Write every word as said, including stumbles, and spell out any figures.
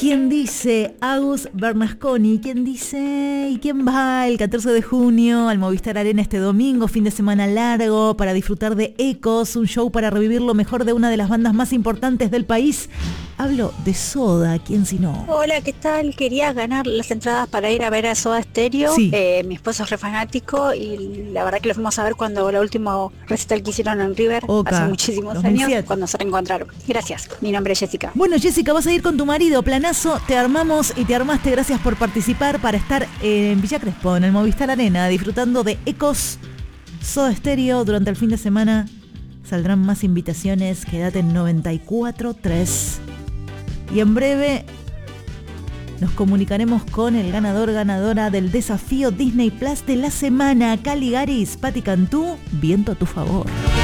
¿Quién dice? Agus Bernasconi. ¿Quién dice? ¿Y quién va el catorce de junio al Movistar Arena este domingo? Fin de semana largo para disfrutar de Ecos, un show para revivir lo mejor de una de las bandas más importantes del país. Hablo de Soda, ¿quién si no? Hola, ¿qué tal? Quería ganar las entradas para ir a ver a Soda Stereo. Sí. Eh, mi esposo es re fanático y la verdad que lo fuimos a ver cuando la última recital que hicieron en River, Oca, hace muchísimos dos mil siete. años, cuando se reencontraron. Gracias, mi nombre es Jessica. Bueno, Jessica, vas a ir con tu marido, planazo, te armamos y te armaste, gracias por participar, para estar en Villa Crespo, en el Movistar Arena, disfrutando de Ecos, Soda Stereo durante el fin de semana. Saldrán más invitaciones, quédate en noventa y cuatro punto tres. Y en breve nos comunicaremos con el ganador, ganadora del desafío Disney Plus de la semana, Caligaris, Patti Cantú, viento a tu favor.